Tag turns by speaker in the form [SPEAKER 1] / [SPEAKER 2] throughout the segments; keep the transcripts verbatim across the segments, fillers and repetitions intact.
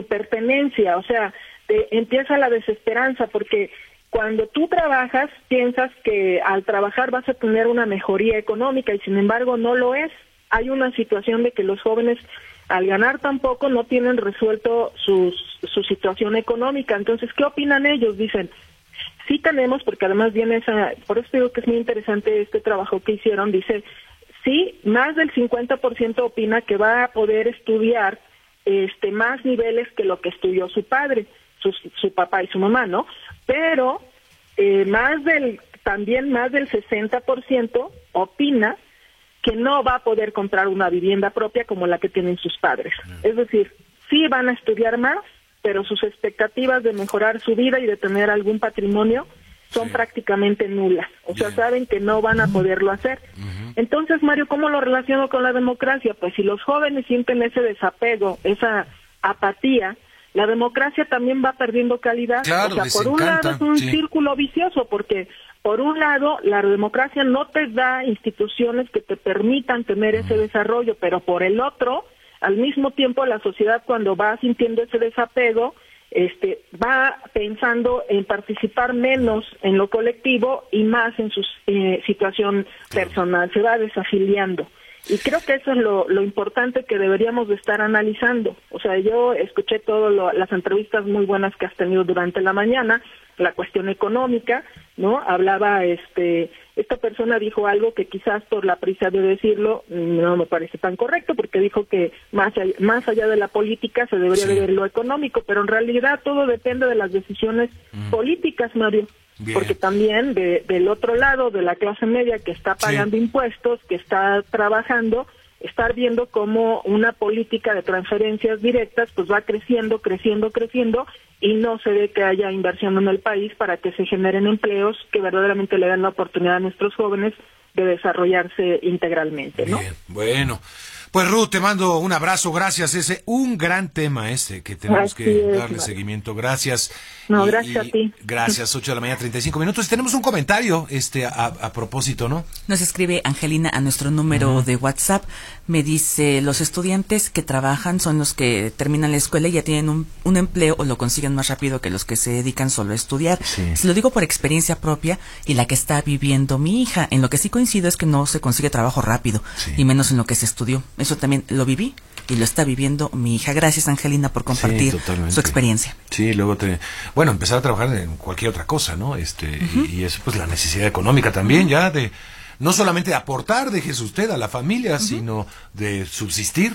[SPEAKER 1] pertenencia, o sea, te empieza la desesperanza, porque cuando tú trabajas, piensas que al trabajar vas a tener una mejoría económica y sin embargo no lo es. Hay una situación de que los jóvenes al ganar tan poco no tienen resuelto sus, su situación económica. Entonces, ¿qué opinan ellos? Dicen, sí tenemos, porque además viene esa, por eso digo que es muy interesante este trabajo que hicieron, dice, sí, más del cincuenta por ciento opina que va a poder estudiar este más niveles que lo que estudió su padre, su, su papá y su mamá, ¿no? Pero eh, más del, también más del sesenta por ciento opina que no va a poder comprar una vivienda propia como la que tienen sus padres. Es decir, sí van a estudiar más, pero sus expectativas de mejorar su vida y de tener algún patrimonio son sí. prácticamente nulas. O Bien. sea, saben que no van a poderlo hacer. Uh-huh. Entonces, Mario, ¿cómo lo relaciono con la democracia? Pues si los jóvenes sienten ese desapego, esa apatía, la democracia también va perdiendo calidad.
[SPEAKER 2] Claro,
[SPEAKER 1] o sea, por un lado es un sí. círculo vicioso, porque por un lado la democracia no te da instituciones que te permitan tener ese desarrollo, pero por el otro, al mismo tiempo la sociedad, cuando va sintiendo ese desapego, este va pensando en participar menos en lo colectivo y más en su eh, situación personal, se va desafiliando. Y creo que eso es lo, lo importante que deberíamos de estar analizando. O sea, yo escuché todas las entrevistas muy buenas que has tenido durante la mañana, la cuestión económica, ¿no? Hablaba, este, esta persona dijo algo que quizás por la prisa de decirlo no me parece tan correcto, porque dijo que más allá, más allá de la política se debería sí. de ver lo económico, pero en realidad todo depende de las decisiones mm. políticas, Mario. Bien. Porque también de, del otro lado, de la clase media que está pagando sí. impuestos, que está trabajando, estar viendo cómo una política de transferencias directas pues va creciendo, creciendo, creciendo y no se ve que haya inversión en el país para que se generen empleos que verdaderamente le dan la oportunidad a nuestros jóvenes de desarrollarse integralmente, ¿no?
[SPEAKER 2] Bien, bueno. Pues Ruth, te mando un abrazo, gracias. Ese un gran tema este que tenemos Así que es, darle vale. seguimiento. Gracias.
[SPEAKER 1] No,
[SPEAKER 2] y,
[SPEAKER 1] gracias
[SPEAKER 2] y,
[SPEAKER 1] a ti.
[SPEAKER 2] Gracias, ocho de la mañana, treinta y cinco minutos. Tenemos un comentario este a, a propósito, ¿no?
[SPEAKER 3] Nos escribe Angelina a nuestro número uh-huh. de WhatsApp. Me dice, los estudiantes que trabajan son los que terminan la escuela y ya tienen un, un empleo o lo consiguen más rápido que los que se dedican solo a estudiar. Sí. Se lo digo por experiencia propia y la que está viviendo mi hija. En lo que sí coincido es que no se consigue trabajo rápido, sí. y menos en lo que se estudió. Eso también lo viví y lo está viviendo mi hija. Gracias, Angelina, por compartir sí, su experiencia.
[SPEAKER 2] Sí, luego te... Bueno, empezar a trabajar en cualquier otra cosa, ¿no? Este uh-huh. y, y eso, pues, la necesidad económica también, uh-huh. ya de... No solamente de aportar, déjese usted, a la familia, uh-huh. sino de subsistir.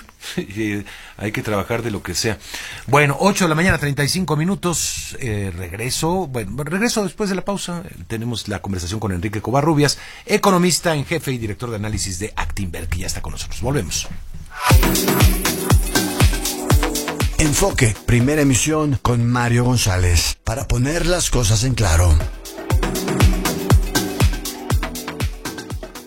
[SPEAKER 2] Hay que trabajar de lo que sea. Bueno, ocho de la mañana, treinta y cinco minutos. Eh, regreso, bueno, regreso después de la pausa. Tenemos la conversación con Enrique Covarrubias, economista en jefe y director de análisis de Actinver, que ya está con nosotros. Volvemos.
[SPEAKER 4] Enfoque, primera emisión con Mario González, para poner las cosas en claro.